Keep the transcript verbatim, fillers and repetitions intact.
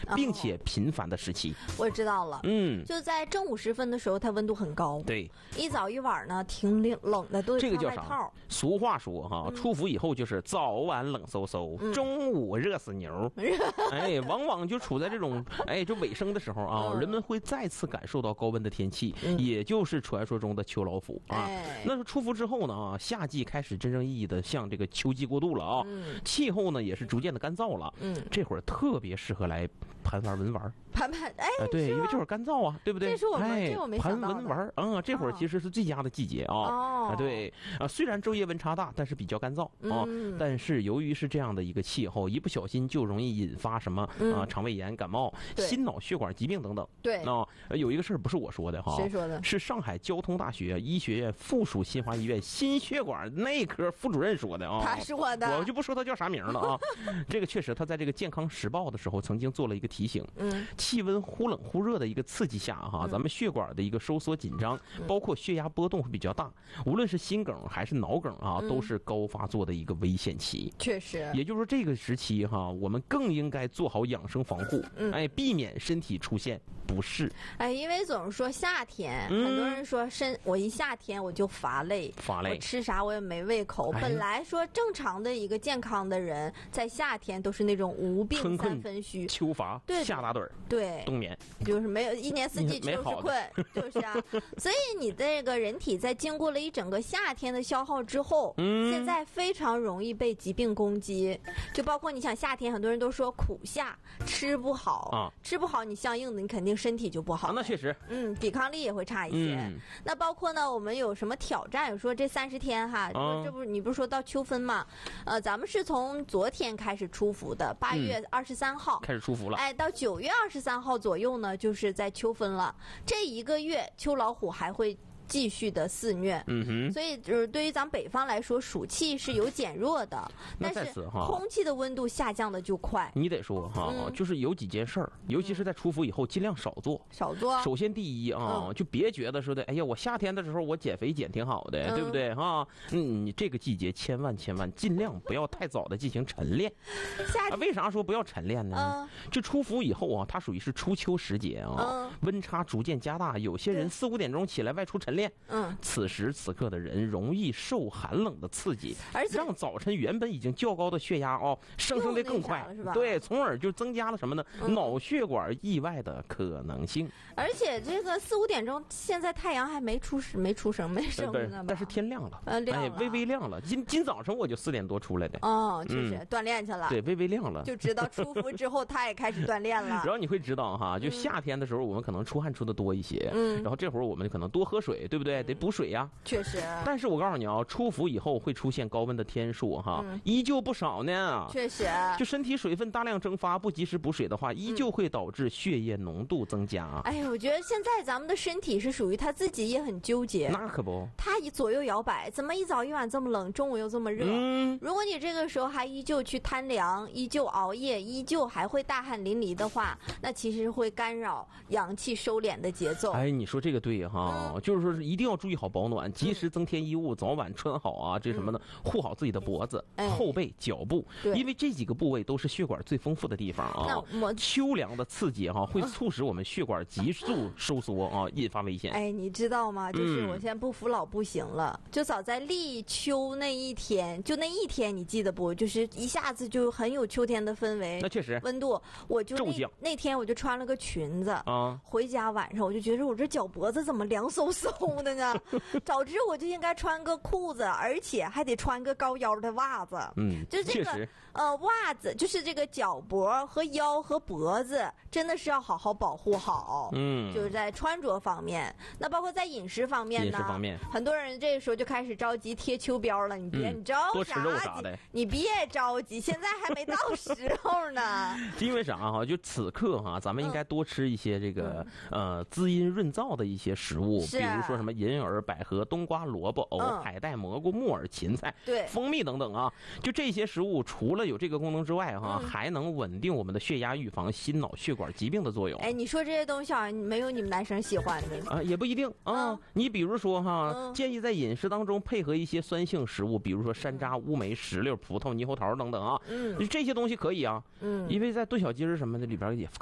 并且频繁的时期。 我知道了， 嗯， 就在正午时分的时候，它温度很高， 对， 一早一晚呢挺冷冷的，都得这个叫穿外套。 啥？俗话说哈， 嗯、 出伏以后就是早晚冷飕飕，嗯、中午热死牛。哎，往往就处在这种哎这尾声的时候啊，嗯、人们会再次感受到高温的天气，嗯、也就是传说中的秋老虎啊。哎、那是出伏之后呢啊，夏季开始真正意义的向这个秋季过渡了啊，嗯、气候呢也是逐渐的干燥了。嗯，这会儿特别适合来盘玩文玩。 盘盘哎， 对，因为这会儿干燥啊，对不对？ 这是我们、 哎、 这我没想到的。 盘文玩啊、嗯，这会儿其实是最佳的季节啊。哦，啊，对啊，虽然昼夜温差大，但是比较干燥啊。嗯、但是由于是这样的一个气候，一不小心就容易引发什么、嗯、啊肠胃炎、感冒、心脑血管疾病等等。 对啊，有一个事儿不是我说的哈， 谁说的？ 是上海交通大学医学院附属新华医院心血管内科副主任说的啊。 他说的， 我就不说他叫啥名了啊。这个确实，他在这个健康时报的时候曾经做了一个提醒。嗯，气温忽冷忽热的一个刺激下哈，咱们血管的一个收缩紧张，包括血压波动会比较大，无论是心梗还是脑梗啊，都是高发作的一个危险期。 确实， 也就是说这个时期哈，我们更应该做好养生防护，哎，避免身体出现不适。 哎，因为总是说夏天，嗯、很多人说身我一夏天我就乏累， 乏累， 我吃啥我也没胃口。哎、本来说正常的一个健康的人，在夏天都是那种无病三分虚， 秋乏， 对， 夏打盹儿， 对， 冬眠。 就是没有一年四季就是困，就是啊。所以你这个人体在经过了一整个夏天的消耗之后，嗯，现在非常容易被疾病攻击。就包括你想夏天，很多人都说苦夏，吃不好啊，吃不好，你相应的你肯定身体就不好。 啊，那确实， 嗯，抵抗力也会差一些。嗯、那包括呢，我们有什么挑战？有说这三十天哈，啊、这不你不是说到秋分嘛？呃，咱们是从昨天开始出伏的，八月二十三号、 嗯、开始出伏了。 哎，到九月二十三号左右呢，就是在秋分了。这一个月，秋老虎还会继续的肆虐，嗯哼，所以就是对于咱北方来说，暑气是有减弱的，但是空气的温度下降的就快。 你得说哈，嗯、就是有几件事儿，尤其是在出伏以后，尽量少做， 少做。 首先第一啊，嗯、就别觉得说的，哎呀，我夏天的时候我减肥减挺好的，嗯、对不对哈？嗯，你这个季节千万千万尽量不要太早的进行晨练。夏天、啊、为啥说不要晨练呢？嗯、就出伏以后啊，它属于是初秋时节啊，嗯、温差逐渐加大，有些人四五点钟起来外出晨练。嗯，此时此刻的人容易受寒冷的刺激，而且让早晨原本已经较高的血压哦上升的更快， 是吧？ 对，从而就增加了什么呢？嗯、脑血管意外的可能性。 而且这个四五点钟，现在太阳还没出没出生没升呢， 但是天亮了， 呃，亮了， 哎，微微亮了。今今早上我就四点多出来的， 哦，就是锻炼去了， 对，微微亮了， 就知道出伏之后他也开始锻炼了。 然后你会知道哈，就夏天的时候我们可能出汗出的多一些，嗯，然后这会儿我们可能多喝水，对不对？得补水呀， 确实。 但是我告诉你啊，出伏以后会出现高温的天数哈，嗯、依旧不少呢。 确实， 就身体水分大量蒸发，不及时补水的话，依旧会导致血液浓度增加。嗯、 哎呀，我觉得现在咱们的身体是属于他自己也很纠结。 那可不， 他一左右摇摆，怎么一早一晚这么冷，中午又这么热？嗯，如果你这个时候还依旧去贪凉，依旧熬夜，依旧还会大汗淋漓的话，那其实会干扰阳气收敛的节奏。 哎，你说这个对哈，嗯、就是说是一定要注意好保暖，及时增添衣物，早晚穿好啊，这什么呢？护好自己的脖子、嗯、后背、脚部，因为这几个部位都是血管最丰富的地方啊。秋凉的刺激哈、啊，会促使我们血管急速收缩啊，引发危险。 哎，你知道吗？就是我现在不服老不行了。嗯、就早在立秋那一天，就那一天，你记得不？就是一下子就很有秋天的氛围。 那确实， 温度，我就那那天我就穿了个裙子啊，回家晚上我就觉得我这脚脖子怎么凉飕飕的呢？早知我就应该穿个裤子，而且还得穿个高腰的袜子。嗯，就是这个呃袜子，就是这个脚脖和腰和脖子，真的是要好好保护好。嗯，就是在穿着方面，那包括在饮食方面呢。 饮食方面， 很多人这个时候就开始着急贴秋膘了。你别，嗯、你着多吃肉啥的， 你别着急，现在还没到时候呢。 因为啥哈？就此刻哈，咱们应该多吃一些这个、嗯、呃滋阴润燥的一些食物，比如说什么银耳、百合、冬瓜、萝卜、藕、嗯、海带、蘑菇、木耳、芹菜、 对、 蜂蜜等等啊。就这些食物，除了有这个功能之外哈，嗯、还能稳定我们的血压，预防心脑血管疾病的作用。 哎，你说这些东西啊，没有你们男生喜欢的啊，也不一定啊。嗯、你比如说哈，嗯、建议在饮食当中配合一些酸性食物，比如说山楂、乌梅、石榴、葡萄、猕猴桃等等啊。嗯，这些东西可以啊。嗯，因为在炖小鸡儿什么的里边也